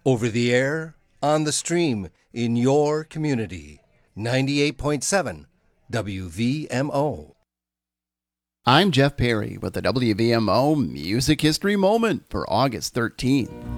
Over the air, on the stream, in your community. 98.7 WVMO. I'm Jeff Perry with the WVMO Music History Moment for August 13th.